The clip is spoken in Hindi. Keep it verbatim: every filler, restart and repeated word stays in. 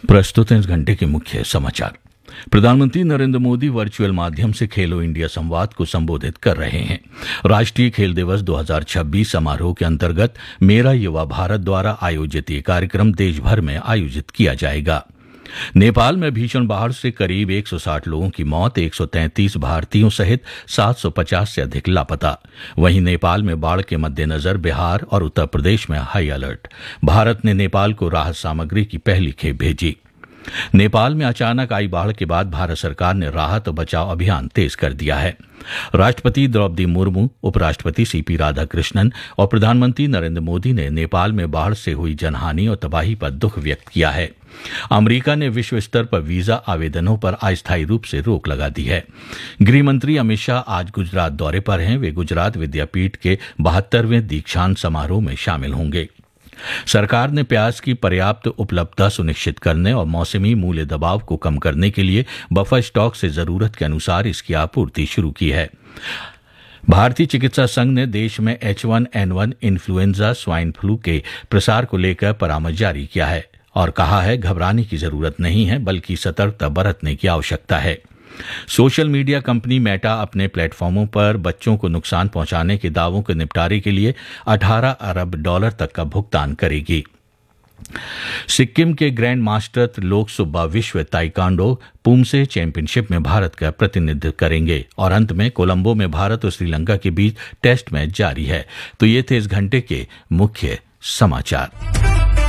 प्रस्तुत हैं इस घंटे के मुख्य समाचार। प्रधानमंत्री नरेंद्र मोदी वर्चुअल माध्यम से खेलो इंडिया संवाद को संबोधित कर रहे हैं। राष्ट्रीय खेल दिवस दो हज़ार छब्बीस समारोह के अंतर्गत मेरा युवा भारत द्वारा आयोजित ये कार्यक्रम देश भर में आयोजित किया जाएगा। नेपाल में भीषण बाढ़ से करीब एक सौ साठ लोगों की मौत, एक सौ तैंतीस भारतीयों सहित सात सौ पचास से अधिक लापता। वहीं नेपाल में बाढ़ के मद्देनजर बिहार और उत्तर प्रदेश में हाई अलर्ट। भारत ने नेपाल को राहत सामग्री की पहली खेप भेजी। नेपाल में अचानक आई बाढ़ के बाद भारत सरकार ने राहत और बचाव अभियान तेज कर दिया है। राष्ट्रपति द्रौपदी मुर्मू, उपराष्ट्रपति सीपी राधाकृष्णन और प्रधानमंत्री नरेंद्र मोदी ने नेपाल में बाढ़ से हुई जनहानि और तबाही पर दुख व्यक्त किया है। अमेरिका ने विश्व स्तर पर वीजा आवेदनों पर अस्थायी रूप से रोक लगा दी है। गृह मंत्री अमित शाह आज गुजरात दौरे पर हैं। वे गुजरात विद्यापीठ के बहत्तरवें दीक्षांत समारोह में शामिल होंगे। सरकार ने प्याज की पर्याप्त उपलब्धता सुनिश्चित करने और मौसमी मूल्य दबाव को कम करने के लिए बफर स्टॉक से जरूरत के अनुसार इसकी आपूर्ति शुरू की है। भारतीय चिकित्सा संघ ने देश में H one N one influenza swine flu के प्रसार को लेकर परामर्श जारी किया है और कहा है घबराने की जरूरत नहीं है, बल्कि सतर्कता बरतने की आवश्यकता है। सोशल मीडिया कंपनी मेटा अपने प्लेटफॉर्मों पर बच्चों को नुकसान पहुंचाने के दावों के निपटारे के लिए अठारह अरब डॉलर तक का भुगतान करेगी। सिक्किम के ग्रैंड मास्टर त्रिलोक सुब्बा विश्व ताइक्वांडो पुमसे चैंपियनशिप में भारत का प्रतिनिधित्व करेंगे। और अंत में कोलंबो में भारत और श्रीलंका के बीच टेस्ट मैच जारी है। तो ये थे इस घंटे के मुख्य समाचार।